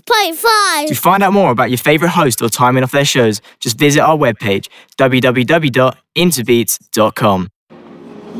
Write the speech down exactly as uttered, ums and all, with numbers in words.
point five. To find out more about your favourite host or timing of their shows, just visit our webpage, w w w dot interbeats dot com.